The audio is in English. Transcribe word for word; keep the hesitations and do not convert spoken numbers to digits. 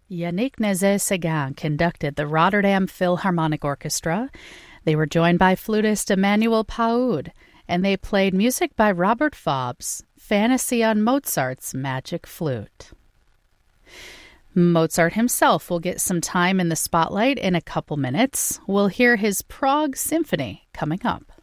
Yannick Nézet-Séguin conducted the Rotterdam Philharmonic Orchestra. They were joined by flutist Emmanuel Paoud, and they played music by Robert Fobbs, Fantasy on Mozart's Magic Flute. Mozart himself will get some time in the spotlight in a couple minutes. We'll hear his Prague Symphony coming up.